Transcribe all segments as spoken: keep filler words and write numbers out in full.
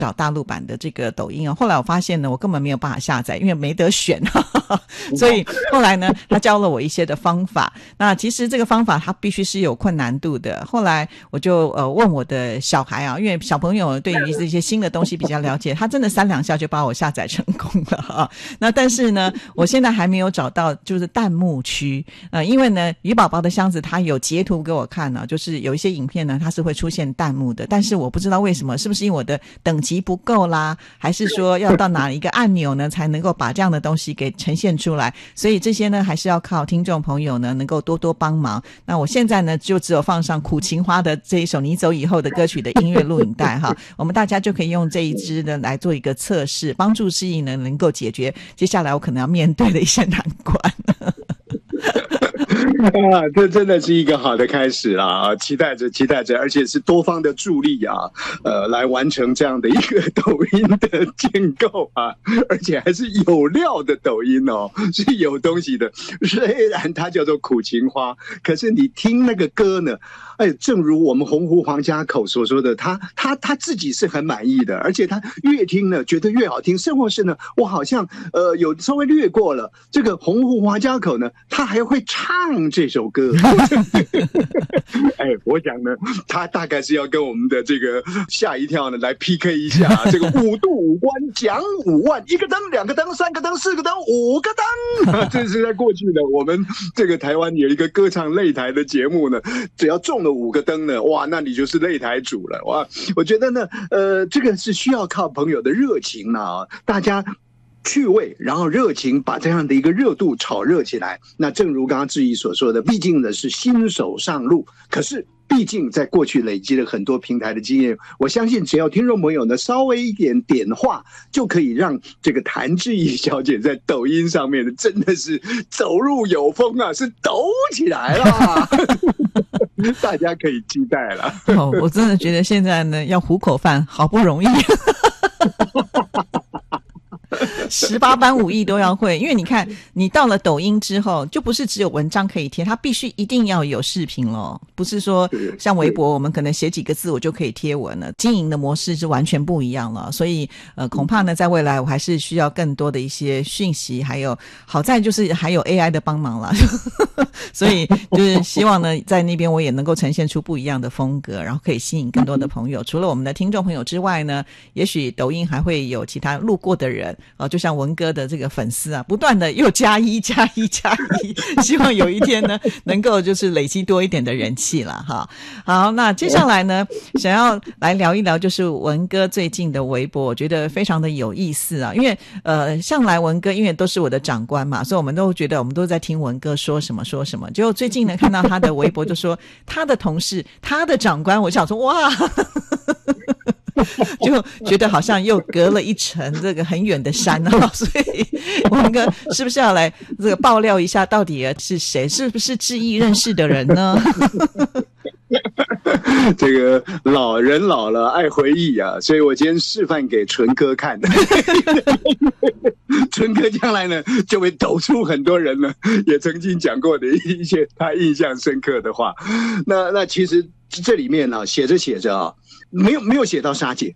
找大陆版的这个抖音哦。后来我发现呢，我根本没有办法下载，因为没得选所以后来呢，他教了我一些的方法。那其实这个方法它必须是有困难度的。后来我就呃问我的小孩啊，因为小朋友对于这些新的东西比较了解，他真的三两下就把我下载成功了啊。那但是呢，我现在还没有找到就是弹幕区，呃，因为呢，鱼宝宝的箱子它有截图给我看呢、啊，就是有一些影片呢，它是会出现弹幕的，但是我不知道为什么，是不是因为我的等级不够啦，还是说要到哪一个按钮呢，才能够把这样的东西给呈现出来？所以这些呢，还是要靠听众朋友呢，能够多多帮忙。那我现在呢，就只有放上苦情花的这一首《你走以后》的歌曲的音乐录影带哈，我们大家就可以用这一支呢来做一个测试，帮助适应呢能够解决接下来我可能要面对的一些难关。 啊，这真的是一个好的开始啦！期待着，期待着，而且是多方的助力啊，呃，来完成这样的一个抖音的建构啊，而且还是有料的抖音哦，是有东西的。虽然它叫做苦情花，可是你听那个歌呢，哎，正如我们洪湖黄家口所说的，他他他自己是很满意的，而且他越听呢，觉得越好听，甚或是呢，我好像呃有稍微略过了这个洪湖黄家口呢，他还会唱这首歌。哎，我想呢，他大概是要跟我们的这个吓一跳呢来 P K 一下，这个五度五关讲五万，一个灯两个灯三个灯四个灯五个灯，这是在过去的我们这个台湾有一个歌唱擂台的节目呢，只要中了五个灯呢，哇，那你就是擂台主了哇！我觉得呢，呃，这个是需要靠朋友的热情啊，大家趣味，然后热情，把这样的一个热度炒热起来。那正如刚刚志毅所说的，毕竟呢是新手上路，可是毕竟在过去累积了很多平台的经验，我相信只要听众朋友呢稍微一点点化，就可以让这个谭志毅小姐在抖音上面呢真的是走路有风啊，是抖起来了。大家可以期待了。 哦，我真的觉得现在呢要糊口饭好不容易。十八般武艺都要会，因为你看你到了抖音之后就不是只有文章可以贴，它必须一定要有视频咯，不是说像微博我们可能写几个字我就可以贴文了，经营的模式是完全不一样了。所以呃，恐怕呢在未来我还是需要更多的一些讯息，还有好在就是还有 A I 的帮忙啦。所以就是希望呢在那边我也能够呈现出不一样的风格，然后可以吸引更多的朋友。除了我们的听众朋友之外呢，也许抖音还会有其他路过的人哦，就像文哥的这个粉丝啊，不断的又加一加一加一，希望有一天呢能够就是累积多一点的人气了哈。好，那接下来呢想要来聊一聊就是文哥最近的微博，我觉得非常的有意思啊，因为呃向来文哥因为都是我的长官嘛，所以我们都觉得我们都在听文哥说什么说什么，结果最近呢看到他的微博就说他的同事他的长官，我想说哇就觉得好像又隔了一层这个很远的山啊，所以我们哥是不是要来这个爆料一下到底是谁，是不是志毅认识的人呢？ 这个老人老了爱回忆啊，所以我今天示范给纯哥看。纯哥将来呢就会抖出很多人呢也曾经讲过的一些他印象深刻的话。那那其实这里面啊写着写着啊，没有没有写到莎姐。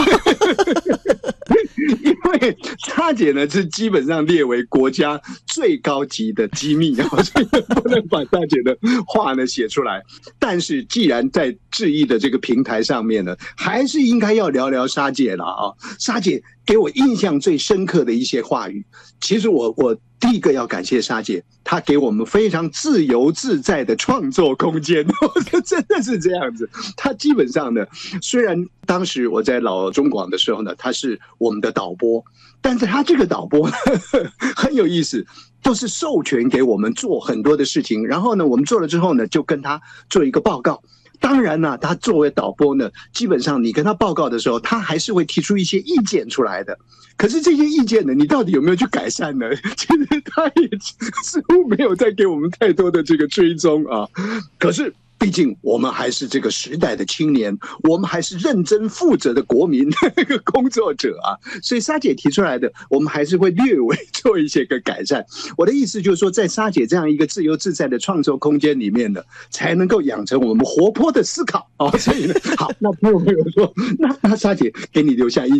因为莎姐呢是基本上列为国家最高级的机密，所以不能把莎姐的话呢写出来。但是既然在志毅的这个平台上面呢，还是应该要聊聊莎姐了啊。莎姐给我印象最深刻的一些话语，其实我我第一个要感谢莎姐，她给我们非常自由自在的创作空间。真的是这样子。她基本上呢，虽然当时我在老中广的时候呢，她是我们的导播，但是她这个导播很有意思，都是授权给我们做很多的事情，然后呢我们做了之后呢就跟她做一个报告。当然呢，他作为导播呢，基本上你跟他报告的时候，他还是会提出一些意见出来的。可是这些意见呢，你到底有没有去改善呢？其实他也似乎没有再给我们太多的这个追踪啊。可是毕竟我们还是这个时代的青年，我们还是认真负责的国民工作者啊，所以莎姐提出来的，我们还是会略微做一些个改善。我的意思就是说，在莎姐这样一个自由自在的创作空间里面呢，才能够养成我们活泼的思考啊。所以呢，好，那朋友朋友说，那那莎姐给你留下印